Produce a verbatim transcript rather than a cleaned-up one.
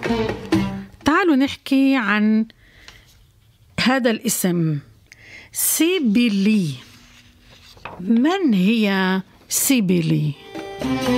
تعالوا نحكي عن هذا الاسم سيبيلي. من هي سيبيلي؟